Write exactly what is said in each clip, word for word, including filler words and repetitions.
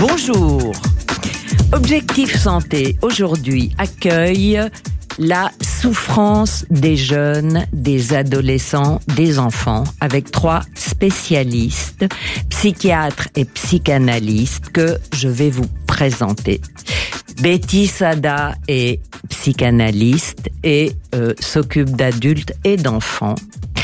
Bonjour. Objectif Santé, aujourd'hui, accueille la souffrance des jeunes, des adolescents, des enfants, avec trois spécialistes, psychiatres et psychanalystes que je vais vous présenter. Betty Sada est psychanalyste et euh, s'occupe d'adultes et d'enfants.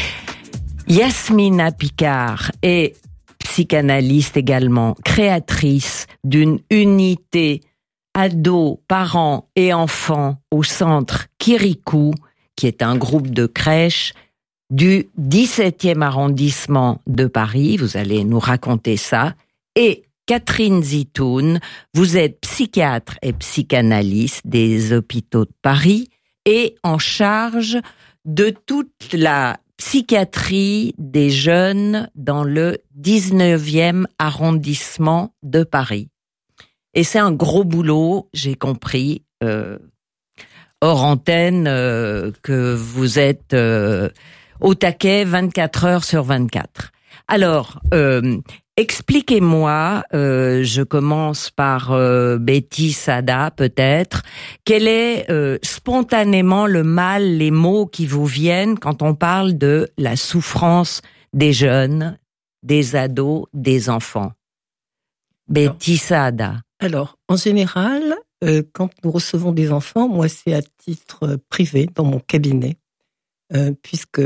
Yasmina Picard est psychanalyste également, créatrice d'une unité ados, parents et enfants au centre Kirikou, qui est un groupe de crèches du dix-septième arrondissement de Paris. Vous allez nous raconter ça. Et Catherine Zitoun, vous êtes psychiatre et psychanalyste des hôpitaux de Paris et en charge de toute la psychiatrie des jeunes dans le dix-neuvième arrondissement de Paris. Et c'est un gros boulot, j'ai compris, euh, hors antenne, euh, que vous êtes euh, au taquet vingt-quatre heures sur vingt-quatre. Alors, euh, expliquez-moi, euh, je commence par euh, Betty Sada peut-être, quel est euh, spontanément le mal, les mots qui vous viennent quand on parle de la souffrance des jeunes, des ados, des enfants. Betty Sada. Alors, en général, euh, quand nous recevons des enfants, moi c'est à titre privé dans mon cabinet, euh, puisque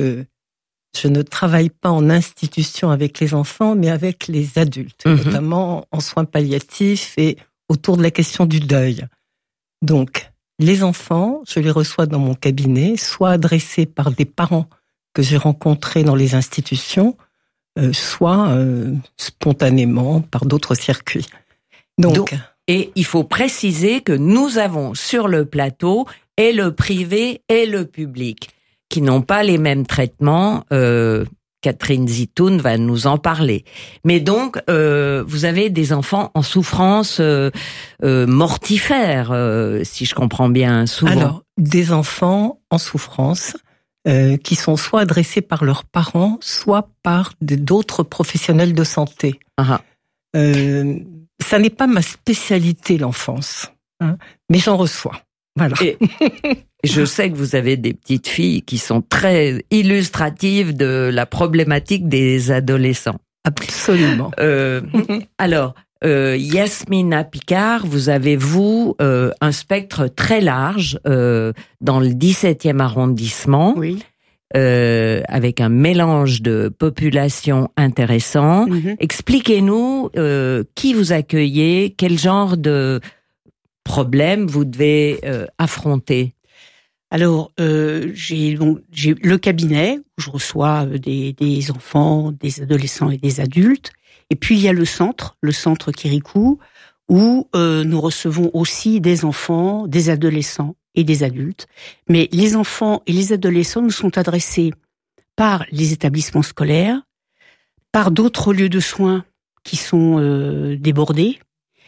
je ne travaille pas en institution avec les enfants, mais avec les adultes, mmh. notamment en soins palliatifs et autour de la question du deuil. Donc, les enfants, je les reçois dans mon cabinet, soit adressés par des parents que j'ai rencontrés dans les institutions, euh, soit euh, spontanément par d'autres circuits. Donc, Donc, et il faut préciser que nous avons sur le plateau et le privé et le public qui n'ont pas les mêmes traitements. Euh, Catherine Zitoun va nous en parler. Mais donc, euh, vous avez des enfants en souffrance euh, euh, mortifère, euh, si je comprends bien, souvent. Alors, des enfants en souffrance euh, qui sont soit adressés par leurs parents, soit par d'autres professionnels de santé. Ah. Euh, ça n'est pas ma spécialité, l'enfance, hein, mais j'en reçois. Voilà. Et je sais que vous avez des petites filles qui sont très illustratives de la problématique des adolescents. Absolument. Euh, alors, euh, Yasmina Picard, vous avez, vous, euh, un spectre très large euh, dans le dix-septième arrondissement. Oui. Euh, avec un mélange de population intéressant. Mm-hmm. Expliquez-nous euh, qui vous accueillez, quel genre de problème vous devez euh, affronter. Alors, euh, j'ai, bon, j'ai le cabinet où je reçois des, des enfants, des adolescents et des adultes. Et puis, il y a le centre, le centre Kirikou, où euh, nous recevons aussi des enfants, des adolescents et des adultes. Mais les enfants et les adolescents nous sont adressés par les établissements scolaires, par d'autres lieux de soins qui sont euh, débordés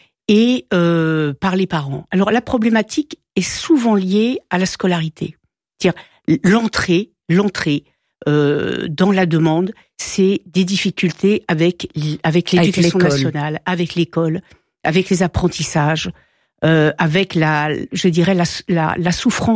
et euh, par les parents. Alors la problématique est souvent liée à la scolarité. C'est-à-dire l'entrée, l'entrée euh, dans la demande, c'est des difficultés avec avec l'éducation avec nationale, avec l'école, avec les apprentissages, euh, avec la, je dirais la la, la souffrance